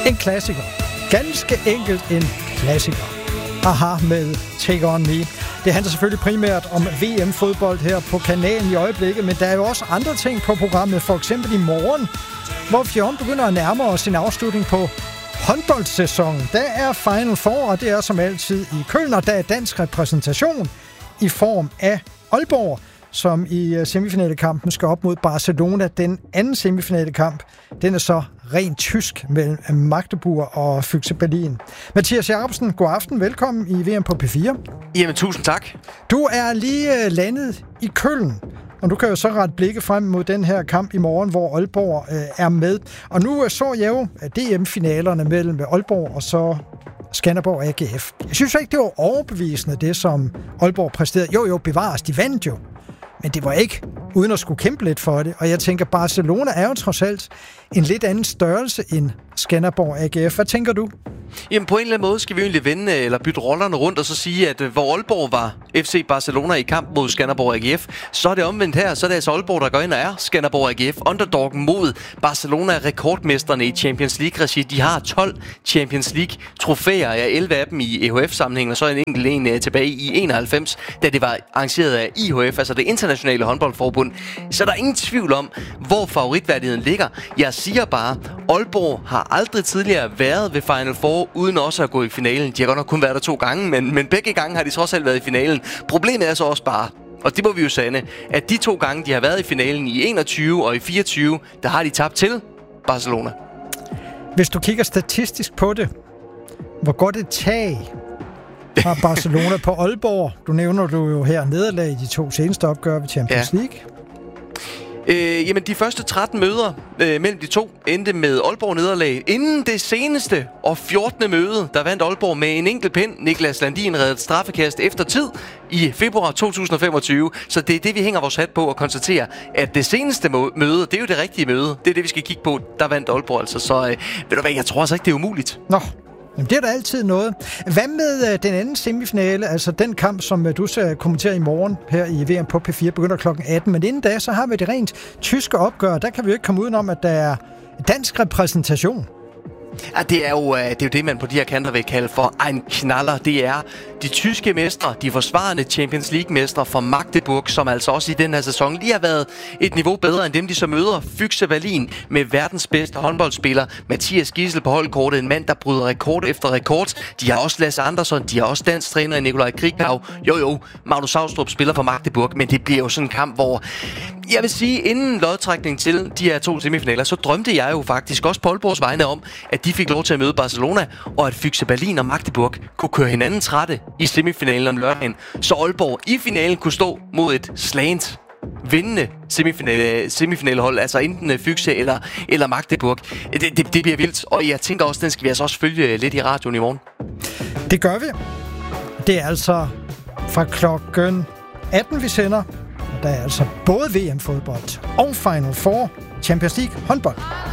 En klassiker. Ganske enkelt en klassiker. Aha med Take On Me. Det handler selvfølgelig primært om VM-fodbold her på kanalen i øjeblikket, men der er jo også andre ting på programmet, for eksempel i morgen, hvor Fjorden begynder at nærme os sin afslutning på håndboldsæsonen. Der er Final Four, og det er som altid i Køln, og der er dansk repræsentation i form af Aalborg, som i semifinalekampen skal op mod Barcelona. Den anden semifinalekamp, den er så rent tysk mellem Magdeburg og Füchse Berlin. Mathias Jacobsen, god aften. Velkommen i VM på P4. Jamen, tusind tak. Du er lige landet i Køln, og du kan jo så rette blikket frem mod den her kamp i morgen, hvor Aalborg er med. Og nu så jeg jo DM-finalerne mellem Aalborg og så Skanderborg AGF. Jeg synes ikke, det var overbevisende, det som Aalborg præsterede. Jo, bevares, de vandt jo. Men det var ikke uden at skulle kæmpe lidt for det. Og jeg tænker, Barcelona er jo trods alt en lidt anden størrelse end Skanderborg AGF. Hvad tænker du? Jamen, på en eller anden måde skal vi egentlig vende eller bytte rollerne rundt og så sige, at hvor Aalborg var FC Barcelona i kamp mod Skanderborg AGF, så er det omvendt her. Så er det altså Aalborg, der går ind og er Skanderborg AGF. Underdoggen mod Barcelona, rekordmesterne i Champions League-regi. De har 12 Champions League-trofæer, 11 af dem i EHF-sammenhæng, og så en enkelt en tilbage i 91, da det var arrangeret af IHF, altså det internationale håndboldforbund. Så der er ingen tvivl om, hvor favoritværdigheden ligger. Jeg siger bare, Aalborg har aldrig tidligere været ved Final Four, uden også at gå i finalen. De har godt nok kun været der 2 gange, men begge gange har de trods alt været i finalen. Problemet er så også bare, og det må vi jo sande, at de 2 gange, de har været i finalen i 21 og i 24, der har de tabt til Barcelona. Hvis du kigger statistisk på det, hvor godt et tag har Barcelona på Aalborg? Du nævner jo her nederlag i de 2 seneste opgør ved Champions League. Jamen, de første 13 møder mellem de 2 endte med Aalborg nederlag. Inden det seneste og 14. møde, der vandt Aalborg med en enkelt pind. Niklas Landin reddede straffekast efter tid i februar 2025. Så det er det, vi hænger vores hat på og konstaterer, at det seneste møde, det er jo det rigtige møde. Det er det, vi skal kigge på. Der vandt Aalborg altså. Så ved du hvad, jeg tror altså ikke, det er umuligt. Nå. Jamen, det er der altid noget. Hvad med den anden semifinale, altså den kamp, som du skal kommentere i morgen her i VM på P4, begynder kl. 18. Men inden da, så har vi det rent tyske opgør. Der kan vi jo ikke komme udenom, at der er dansk repræsentation. Ja, det er jo det, man på de her kanter vil kalde for en knaller. Det er de tyske mestre, de forsvarende Champions League-mestre fra Magdeburg, som altså også i den her sæson lige har været et niveau bedre end dem, de så møder. Füchse Berlin med verdens bedste håndboldspiller, Mathias Giesel på holdkortet, en mand, der bryder rekord efter rekord. De har også Lasse Andersson, de har også dansk træner Nikolaj Krikau. Jo, Magnus Saustrup spiller for Magdeburg, men det bliver jo sådan en kamp, hvor jeg vil sige, inden lodtrækning til de her 2 semifinaler, så drømte jeg jo faktisk også på Aalborgs vegne om, at de fik lov til at møde Barcelona, og at Füchse Berlin og Magdeburg kunne køre hinanden trætte i semifinalen om lørdagen, så Aalborg i finalen kunne stå mod et slagent vindende semifinalehold, altså enten Füchse eller Magdeburg. Det bliver vildt, og jeg tænker også, den skal vi altså også følge lidt i radioen i morgen. Det gør vi. Det er altså fra klokken 18, vi sender. Der er altså både VM-fodbold og Final Four Champions League håndbold.